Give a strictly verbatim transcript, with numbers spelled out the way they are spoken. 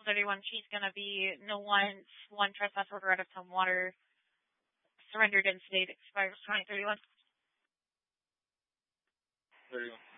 thirty-one, she's going to be no once, one trespass order out of town water, surrendered in state, expires twenty thirty-one. thirty-one.